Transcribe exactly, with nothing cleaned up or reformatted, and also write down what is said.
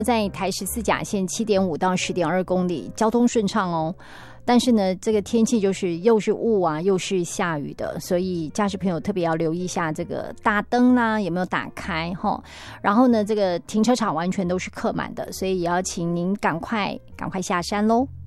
在台十四甲线 七点五 到 十点二 公里，交通顺畅哦。但是呢，这个天气就是又是雾啊，又是下雨的，所以驾驶朋友特别要留意一下这个大灯啦有没有打开齁。然后呢，这个停车场完全都是客满的，所以也要请您赶快赶快下山咯。